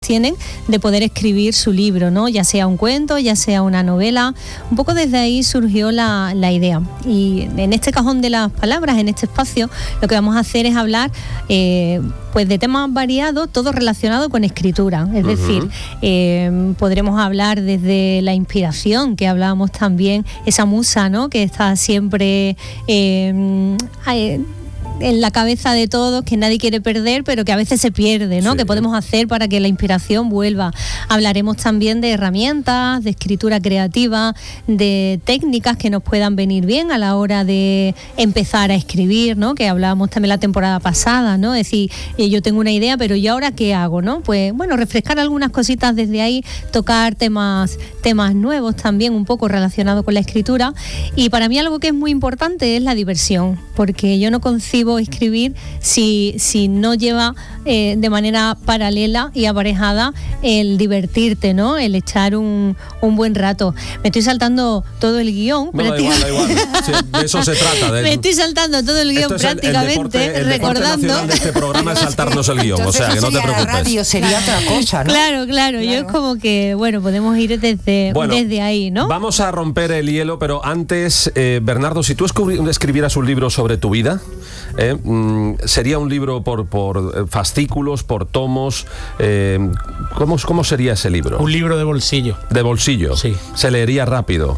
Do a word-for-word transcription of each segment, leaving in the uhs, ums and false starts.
tienen de poder escribir su libro, ¿no? Ya sea un cuento, ya sea una novela. Un poco desde ahí surgió la, la idea. Y en este cajón de las palabras, en este espacio, lo que vamos a hacer es hablar eh, pues de temas variados, todo relacionado con escritura. Es uh-huh. decir, eh, podremos hablar desde la inspiración, que hablábamos también, esa musa, ¿no? Que está siempre eh, eh, en la cabeza de todos, que nadie quiere perder, pero que a veces se pierde, ¿no? Sí. ¿Qué podemos hacer para que la inspiración vuelva? Hablaremos también de herramientas, de escritura creativa, de técnicas que nos puedan venir bien a la hora de empezar a escribir, ¿no? Que hablábamos también la temporada pasada, ¿no? Es decir, eh, yo tengo una idea, pero ¿y ahora qué hago, no? Pues bueno, refrescar algunas cositas desde ahí, tocar temas, temas nuevos también, un poco relacionados con la escritura. Y para mí algo que es muy importante es la diversión, porque yo no concibo escribir si, si no lleva eh, de manera paralela y aparejada el divertirte, ¿no? El echar un, un buen rato. Me estoy saltando todo el guión. No, da igual, da igual. Sí, de eso se trata. De... Me estoy saltando todo el guión prácticamente, el, el deporte, el recordando. Deporte de este programa es saltarnos el guión, entonces, o sea, que no te preocupes. La radio sería otra cosa, ¿no? Claro, claro, claro. Yo es como que, bueno, podemos ir desde, bueno, desde ahí, ¿no? Vamos a romper el hielo, pero antes, eh, Bernardo, si tú escribieras un libro sobre tu vida, Eh, mm, sería un libro por, por fascículos, por tomos. Eh, ¿cómo, ¿Cómo sería ese libro? Un libro de bolsillo. ¿De bolsillo? Sí. ¿Se leería rápido?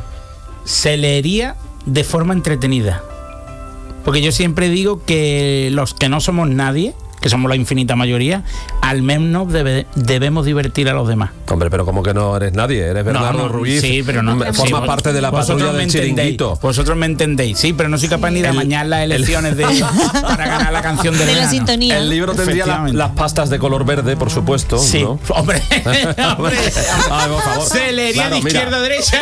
Se leería de forma entretenida. Porque yo siempre digo que los que no somos nadie, que somos la infinita mayoría, al menos debe, debemos divertir a los demás. Hombre, pero como que no eres nadie, eres Bernardo no, no, Ruiz. Sí, pero no. Forma sí, parte de la patrulla del chiringuito. Vosotros me entendéis, sí, pero no soy capaz ni de amañar las elecciones de, para ganar la canción de, de verano. La sintonía. El libro tendría la, las pastas de color verde, por supuesto. Sí, ¿no? hombre. hombre. Ay, por favor. Se leería claro, de izquierda a derecha.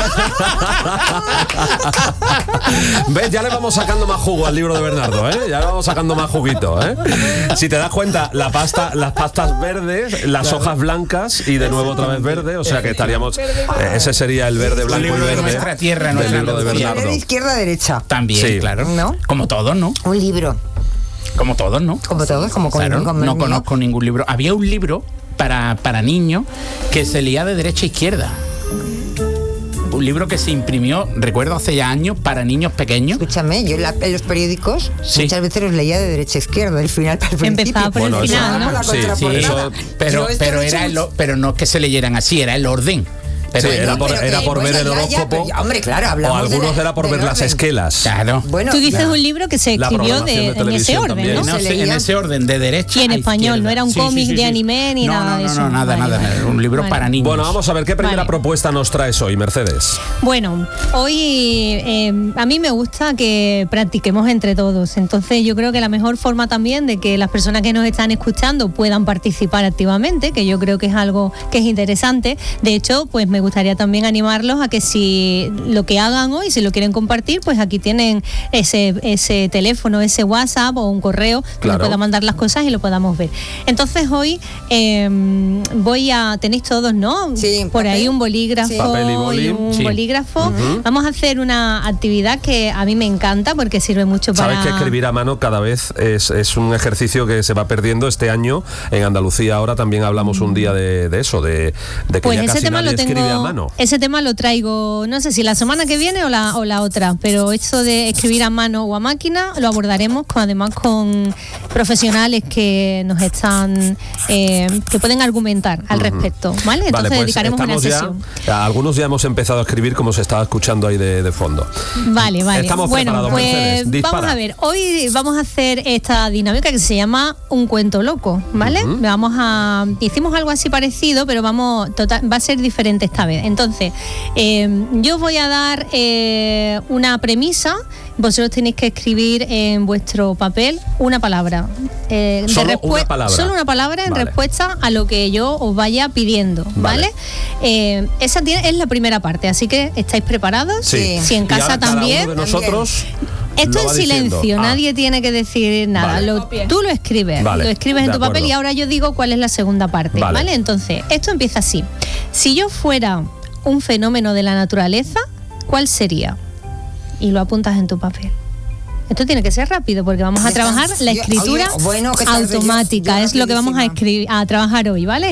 ¿Ves? Ya le vamos sacando más jugo al libro de Bernardo, ¿eh? Ya le vamos sacando más juguito, ¿eh? Si te das cuenta, la pasta, las pastas verdes, las claro. hojas blancas y de nuevo otra vez verde, o sea que estaríamos, eh, ese sería el verde, blanco y verde. De nuestra tierra, del nuestra libro de Bernardo. De izquierda a derecha. También, sí. Claro. ¿No? Como todos, ¿no? Un libro. Como todos, ¿no? Como todos, como con claro, como no conozco ningún libro. Había un libro para, para niños que se leía de derecha a izquierda. Un libro que se imprimió, recuerdo, hace ya años para niños pequeños. Escúchame, yo en, la, en los periódicos sí. muchas veces los leía de derecha a izquierda, del final para el principio. Empezaba por bueno, el final, eso, ¿no? Sí, sí, eso, pero, pero, era el, pero no es que se leyeran así, era el orden. Pero sí, era por, pero era por bueno, ver el horóscopo. Ya, hombre, claro, o algunos de, era por ver las esquelas. Claro. Bueno, tú dices claro. un libro que se escribió de, de en ese orden, también. ¿no? no se en ese orden, de derecha. Y en español, no era un sí, cómic sí, sí, de anime ni no, nada no, no, de eso. No, nada, vale, nada, vale. Un libro vale. para niños. Bueno, vamos a ver, ¿qué primera vale. propuesta nos traes hoy, Mercedes? Bueno, hoy eh, a mí me gusta que practiquemos entre todos. Entonces yo creo que la mejor forma también de que las personas que nos están escuchando puedan participar activamente, que yo creo que es algo que es interesante. De hecho, pues me gustaría también animarlos a que si lo que hagan hoy, si lo quieren compartir, pues aquí tienen ese, ese teléfono, ese WhatsApp o un correo claro. donde puedan mandar las cosas y lo podamos ver. Entonces hoy eh, voy a, tenéis todos, ¿no? Sí, por papel. ahí un bolígrafo sí. papel y, boli. y un sí. bolígrafo. Uh-huh. Vamos a hacer una actividad que a mí me encanta porque sirve mucho para... Sabes que escribir a mano cada vez es, es un ejercicio que se va perdiendo. Este año en Andalucía ahora también hablamos un día de, de eso, de, de que pues ya ese casi tema nadie lo tengo, escribe a mano. Ese tema lo traigo, no sé si la semana que viene o la, o la otra, pero esto de escribir a mano o a máquina lo abordaremos con, además con profesionales que nos están, eh, que pueden argumentar al respecto, ¿vale? Entonces vale, pues dedicaremos una sesión. Ya, algunos ya hemos empezado a escribir como se estaba escuchando ahí de, de fondo. Vale, vale. Estamos bueno, preparados, pues Mercedes. vamos a ver, hoy vamos a hacer esta dinámica que se llama un cuento loco, ¿vale? Uh-huh. Vamos a, hicimos algo así parecido, pero vamos, total, va a ser diferente esta vez. Entonces, eh, yo voy a dar eh, una premisa. Vosotros tenéis que escribir en vuestro papel una palabra. Eh, solo de respu- una palabra. Solo una palabra en vale. respuesta a lo que yo os vaya pidiendo, ¿vale? vale. Eh, esa tiene, es la primera parte, así que ¿estáis preparados? Sí. Si en casa también. Cada uno de nosotros Esto en silencio, diciendo. nadie ah. tiene que decir nada. Vale. Lo, tú lo escribes, vale. lo escribes de en tu acuerdo. papel y ahora yo digo cuál es la segunda parte, vale. ¿vale? Entonces, esto empieza así. Si yo fuera un fenómeno de la naturaleza, ¿cuál sería? Y lo apuntas en tu papel. Esto tiene que ser rápido porque vamos a trabajar la escritura oye, bueno, automática. Yo, yo es lo que vamos a, escribir, a trabajar hoy, ¿vale?